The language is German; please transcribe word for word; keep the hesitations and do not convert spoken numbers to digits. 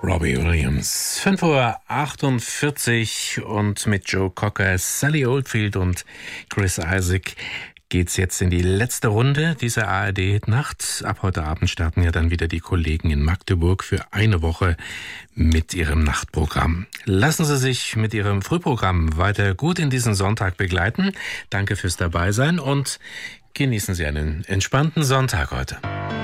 Robbie Williams. fünf Uhr achtundvierzig und mit Joe Cocker, Sally Oldfield und Chris Isaak geht's jetzt in die letzte Runde dieser A R D-Hit-Nacht. Ab heute Abend starten ja dann wieder die Kollegen in Magdeburg für eine Woche mit ihrem Nachtprogramm. Lassen Sie sich mit Ihrem Frühprogramm weiter gut in diesen Sonntag begleiten. Danke fürs Dabeisein und genießen Sie einen entspannten Sonntag heute.